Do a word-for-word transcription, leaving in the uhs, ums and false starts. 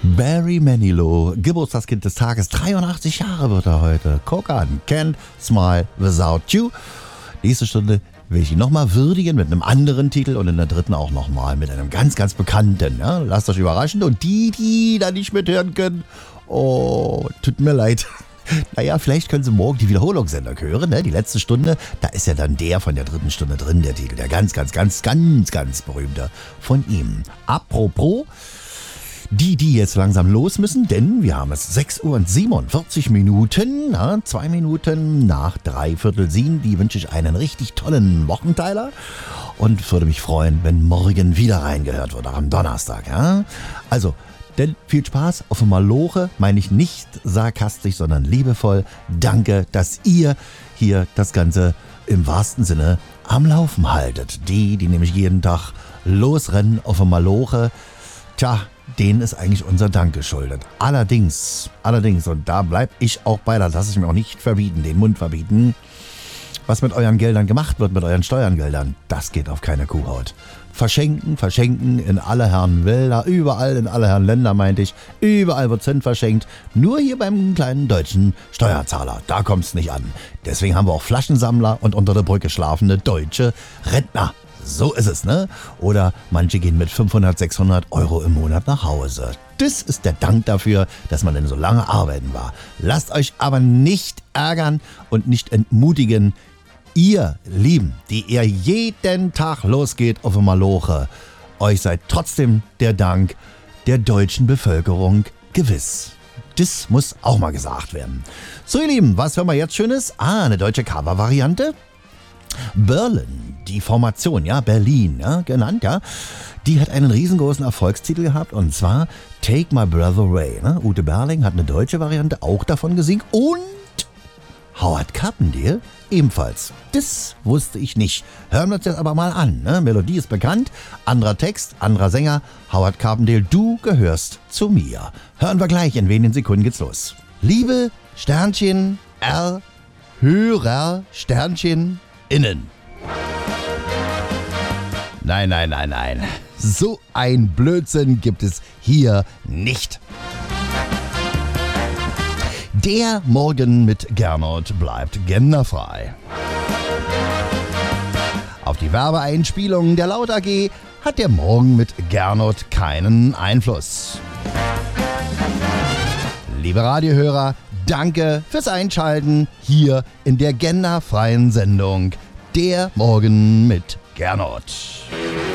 Barry Manilow, Geburtstagskind des Tages, dreiundachtzig Jahre wird er heute. Guck an, Can't Smile Without You. Nächste Stunde will ich ihn nochmal würdigen mit einem anderen Titel und in der dritten auch nochmal mit einem ganz, ganz bekannten. Ja? Lasst euch überraschen. Und die, die da nicht mithören können, oh, tut mir leid. Naja, vielleicht können Sie morgen die Wiederholungssendung hören, ne? Die letzte Stunde, da ist ja dann der von der dritten Stunde drin, der Titel, der ganz, ganz, ganz, ganz, ganz berühmte von ihm. Apropos, die, die jetzt langsam los müssen, denn wir haben es sechs Uhr und siebenundvierzig Minuten, na, zwei Minuten nach dreiviertel sieben, die wünsche ich einen richtig tollen Wochenteiler und würde mich freuen, wenn morgen wieder reingehört wird, auch am Donnerstag, ja. Also, denn viel Spaß auf dem Maloche, meine ich nicht sarkastisch, sondern liebevoll. Danke, dass ihr hier das Ganze im wahrsten Sinne am Laufen haltet. Die, die nämlich jeden Tag losrennen auf dem Maloche, tja, denen ist eigentlich unser Dank geschuldet. Allerdings, allerdings, und da bleib ich auch bei, da lasse ich mir auch nicht verbieten, den Mund verbieten, was mit euren Geldern gemacht wird, mit euren Steuergeldern, das geht auf keine Kuhhaut. Verschenken, verschenken in alle Herren Wälder, überall in alle Herren Länder, meinte ich. Überall wird Cent verschenkt. Nur hier beim kleinen deutschen Steuerzahler, da kommt es nicht an. Deswegen haben wir auch Flaschensammler und unter der Brücke schlafende deutsche Rentner. So ist es, ne? Oder manche gehen mit fünfhundert, sechshundert Euro im Monat nach Hause. Das ist der Dank dafür, dass man denn so lange arbeiten war. Lasst euch aber nicht ärgern und nicht entmutigen. Ihr Lieben, die ihr jeden Tag losgeht auf dem Maloche, euch seid trotzdem der Dank der deutschen Bevölkerung gewiss. Das muss auch mal gesagt werden. So ihr Lieben, was hören wir jetzt Schönes? Ah, eine deutsche Cover-Variante. Berlin, die Formation, ja, Berlin, ja, genannt, ja. Die hat einen riesengroßen Erfolgstitel gehabt und zwar Take My Breath Away. Ne? Ute Berling hat eine deutsche Variante auch davon gesungen und Howard Carpendale ebenfalls. Das wusste ich nicht. Hören wir uns das aber mal an. Ne? Melodie ist bekannt, anderer Text, anderer Sänger. Howard Carpendale, du gehörst zu mir. Hören wir gleich, in wenigen Sekunden geht's los. Liebe Sternchen R, Hörer Sternchen innen. Nein, nein, nein, nein. So ein Blödsinn gibt es hier nicht. Der Morgen mit Gernot bleibt genderfrei. Auf die Werbeeinspielungen der Laut A G hat der Morgen mit Gernot keinen Einfluss. Liebe Radiohörer, danke fürs Einschalten hier in der genderfreien Sendung Der Morgen mit Gernot.